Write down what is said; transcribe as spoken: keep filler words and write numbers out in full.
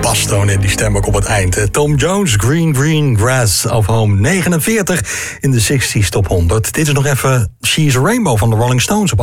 bastoon in die stem ook op het eind. Tom Jones, Green Green Grass of Home, negenenveertig in de zestig top honderd. Dit is nog even She's a Rainbow van de Rolling Stones op